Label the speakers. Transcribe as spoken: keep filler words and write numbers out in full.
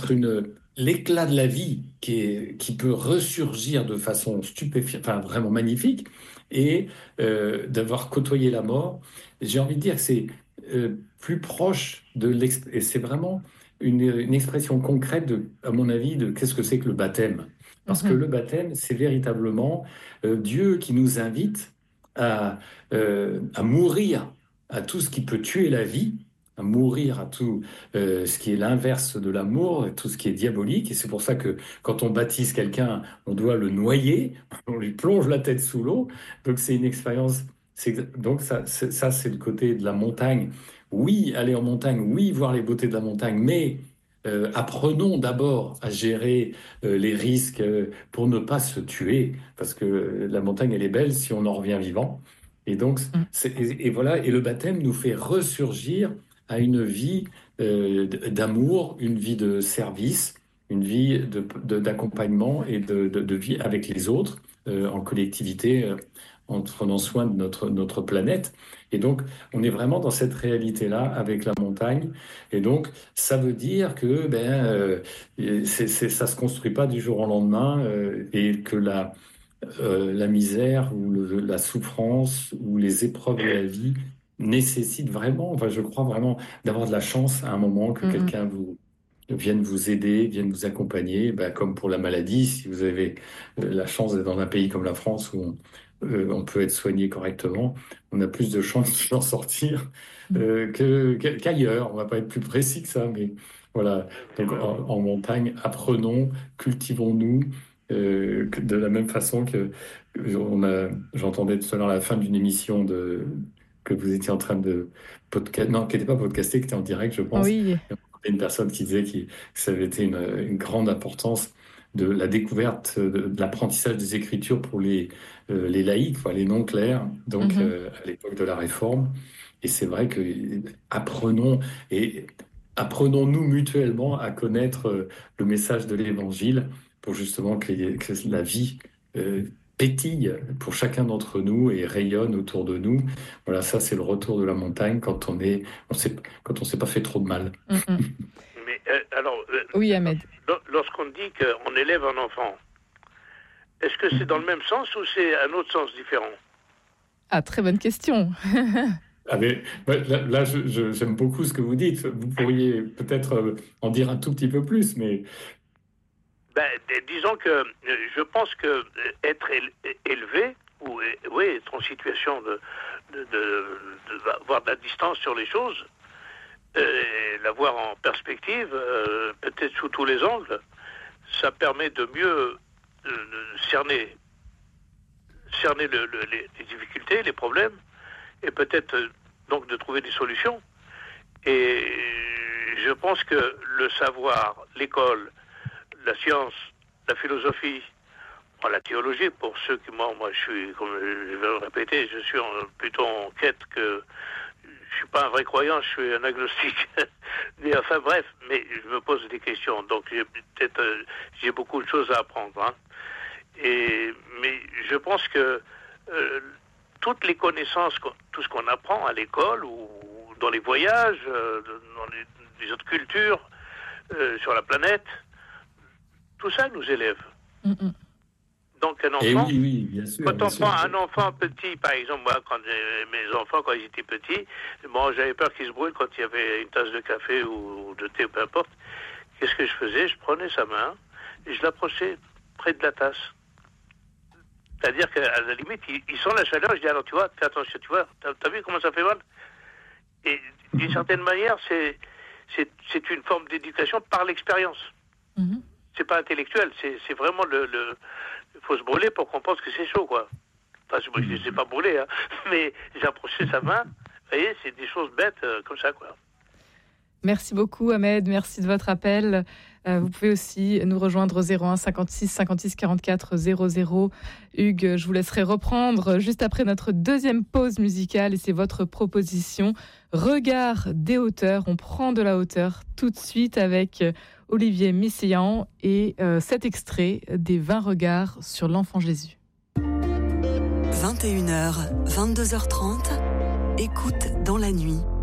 Speaker 1: entre une, l'éclat de la vie qui, est, qui peut ressurgir de façon stupéfiante, enfin vraiment magnifique, et euh, d'avoir côtoyé la mort. J'ai envie de dire que c'est euh, plus proche de l'expérience, et c'est vraiment une, une expression concrète, de, à mon avis, de qu'est-ce que c'est que le baptême. Parce que
Speaker 2: Mhm.
Speaker 1: le baptême, c'est véritablement euh, Dieu qui nous invite à, euh, à mourir à tout ce qui peut tuer la vie, à mourir à tout euh, ce qui est l'inverse de l'amour, et tout ce qui est diabolique. Et c'est pour ça que quand on baptise quelqu'un, on doit le noyer, on lui plonge la tête sous l'eau. Donc c'est une expérience. C'est, donc ça, c'est, ça, c'est le côté de la montagne. Oui, aller en montagne, oui, voir les beautés de la montagne, mais euh, apprenons d'abord à gérer euh, les risques euh, pour ne pas se tuer, parce que euh, la montagne, elle est belle si on en revient vivant. Et donc,
Speaker 2: Mm.
Speaker 1: c'est, et, et voilà, et le baptême nous fait ressurgir à une vie euh, d'amour, une vie de service, une vie de, de- d'accompagnement et de, de- de vie avec les autres, euh, en collectivité, euh, en prenant soin de notre, notre planète. Et donc, on est vraiment dans cette réalité-là avec la montagne. Et donc, ça veut dire que ben, euh, c'est, c'est- ça se construit pas du jour au lendemain euh, et que la, euh, la misère ou le- la souffrance ou les épreuves de la vie nécessitent vraiment, enfin, je crois vraiment, d'avoir de la chance à un moment que
Speaker 2: Mm,
Speaker 1: quelqu'un vous vienne vous aider, vienne vous accompagner, ben, comme pour la maladie, si vous avez euh, la chance d'être dans un pays comme la France où on, euh, on peut être soigné correctement, on a plus de chances d'en sortir
Speaker 2: mm.
Speaker 1: euh, que, que- qu'ailleurs. On va pas être plus précis que ça, mais voilà. Donc
Speaker 3: Mais
Speaker 1: en, en montagne, apprenons, cultivons-nous euh, que- de la même façon que on a, j'entendais tout à l'heure à la fin d'une émission de, que vous étiez en train de podcast, non, qui n'était pas podcasté, qui était en direct, je pense.
Speaker 2: Oui.
Speaker 1: Une personne qui disait qui- que ça avait été une, une grande importance de la découverte de, de l'apprentissage des Écritures pour les, euh, les laïcs, quoi, les non-clercs, donc
Speaker 2: Mhm.
Speaker 1: euh, à l'époque de la Réforme. Et c'est vrai que apprenons et apprenons-nous mutuellement à connaître euh, le message de l'Évangile pour justement que, que la vie euh, pétille pour chacun d'entre nous et rayonne autour de nous. Voilà, ça c'est le retour de la montagne quand on est, on sait, quand on s'est pas fait trop de mal.
Speaker 2: Mm, mm.
Speaker 3: mais euh, alors, euh,
Speaker 2: Oui, Ahmed.
Speaker 3: lo- lorsqu'on dit qu'on élève un enfant, est-ce que c'est dans le même sens ou c'est un autre sens différent?
Speaker 2: Ah, très bonne question.
Speaker 1: Ah, mais, ouais, là, là, je- je- j'aime beaucoup ce que vous dites. Vous pourriez peut-être euh, en dire un tout petit peu plus, mais
Speaker 3: Ben, d- disons que euh, je pense que euh, être éle- élevé, ou euh, oui, être en situation de, de, de, de avoir de la distance sur les choses, euh, l'avoir en perspective, euh, peut-être sous tous les angles, ça permet de mieux euh, de cerner, cerner le- le- les, les difficultés, les problèmes, et peut-être euh, donc de trouver des solutions. Et je pense que le savoir, l'école, la science, la philosophie, bon, la théologie, pour ceux qui, moi, moi, je suis, comme je vais le répéter, je suis en- plutôt en quête que je suis pas un vrai croyant, je suis un agnostique. Mais enfin bref, mais je me pose des questions, donc j'ai peut-être euh, j'ai beaucoup de choses à apprendre. Hein. Et mais je pense que euh, toutes les connaissances, qu'on- tout ce qu'on apprend à l'école ou dans les voyages, euh, dans les, les autres cultures, euh, sur la planète, tout ça nous élève.
Speaker 2: Mm, mm.
Speaker 3: Donc un
Speaker 1: et
Speaker 3: enfant,
Speaker 1: oui, oui, bien sûr,
Speaker 3: quand
Speaker 1: bien
Speaker 3: on prend
Speaker 1: sûr.
Speaker 3: un enfant petit, par exemple, moi, quand j'ai- mes enfants, quand ils étaient petits, bon, j'avais peur qu'ils se brûlent quand il y avait une tasse de café ou de thé, peu importe. Qu'est-ce que je faisais? Je prenais sa main et je l'approchais près de la tasse. C'est-à-dire qu'à la limite, ils, ils sentent la chaleur. Je dis, alors tu vois, fais attention, tu vois, t'as, t'as vu comment ça fait mal? Et d'une certaine manière, c'est, c'est, c'est une forme d'éducation par l'expérience.
Speaker 2: Mhm.
Speaker 3: C'est pas intellectuel, c'est, c'est vraiment le, le... Il faut se brûler pour qu'on pense que c'est chaud, quoi. Enfin, moi, je ne sais pas brûler, hein. Mais j'ai approché sa main. Vous voyez, c'est des choses bêtes euh, comme ça, quoi.
Speaker 2: Merci beaucoup, Ahmed. Merci de votre appel. Euh, vous pouvez aussi nous rejoindre au zéro un cinquante-six cinquante-six quarante-quatre zéro zéro. Hugues, je vous laisserai reprendre juste après notre deuxième pause musicale et c'est votre proposition. Regard des hauteurs. On prend de la hauteur tout de suite avec Olivier Messiaen et euh, cet extrait des vingt regards sur l'enfant Jésus.
Speaker 4: vingt et une heures, vingt-deux heures trente, écoute dans la nuit.